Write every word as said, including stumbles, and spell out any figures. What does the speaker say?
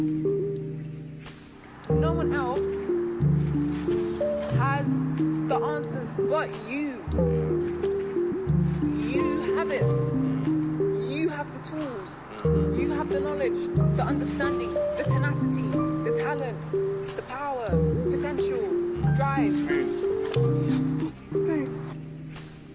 No one else has the answers but you. You have it. You have the tools. You have the knowledge, the understanding, the tenacity, the talent, the power, potential, drive. Experience.